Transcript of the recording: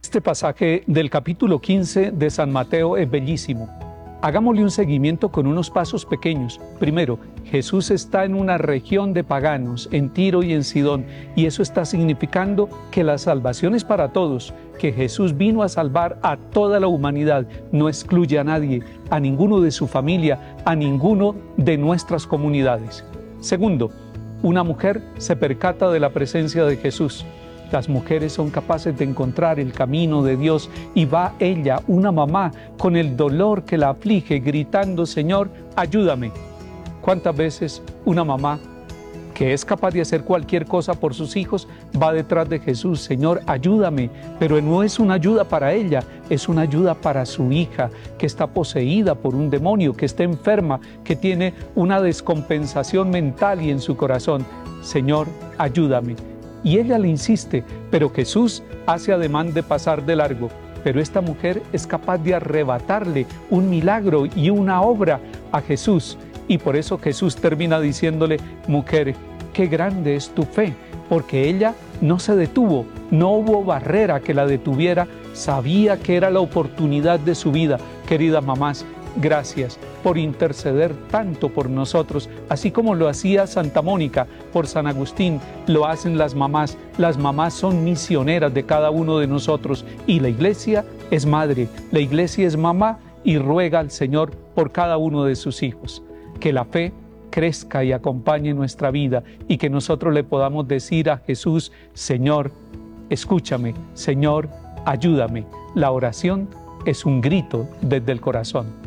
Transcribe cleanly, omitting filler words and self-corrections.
Este pasaje del capítulo 15 de San Mateo es bellísimo. Hagámosle un seguimiento con unos pasos pequeños. Primero, Jesús está en una región de paganos, en Tiro y en Sidón, y eso está significando que la salvación es para todos, que Jesús vino a salvar a toda la humanidad, no excluye a nadie, a ninguno de su familia, a ninguno de nuestras comunidades. Segundo, una mujer se percata de la presencia de Jesús. Las mujeres son capaces de encontrar el camino de Dios y va ella, una mamá, con el dolor que la aflige, gritando: Señor, ayúdame. ¿Cuántas veces una mamá que es capaz de hacer cualquier cosa por sus hijos va detrás de Jesús? Señor, ayúdame. Pero no es una ayuda para ella, es una ayuda para su hija, que está poseída por un demonio, que está enferma, que tiene una descompensación mental y en su corazón. Señor, ayúdame. Y ella le insiste, pero Jesús hace ademán de pasar de largo. Pero esta mujer es capaz de arrebatarle un milagro y una obra a Jesús. Y por eso Jesús termina diciéndole: mujer, qué grande es tu fe, porque ella no se detuvo, no hubo barrera que la detuviera, sabía que era la oportunidad de su vida. Queridas mamás, gracias por interceder tanto por nosotros, así como lo hacía Santa Mónica por San Agustín, lo hacen las mamás. Las mamás son misioneras de cada uno de nosotros y la Iglesia es madre, la Iglesia es mamá y ruega al Señor por cada uno de sus hijos. Que la fe crezca y acompañe nuestra vida y que nosotros le podamos decir a Jesús: Señor, escúchame, Señor, ayúdame. La oración es un grito desde el corazón.